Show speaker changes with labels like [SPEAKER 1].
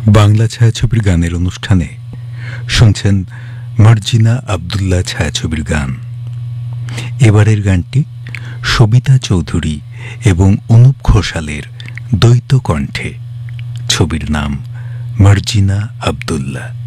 [SPEAKER 1] বাংলা ছায়াছবির গানের অনুষ্ঠানে শুনছেন মার্জিনা আব্দুল্লাহ ছায়াছবির গান। এবারের গানটি সবিতা চৌধুরী এবং অনুপ ঘোষালের দ্বৈত কণ্ঠে। ছবির নাম মার্জিনা আব্দুল্লাহ।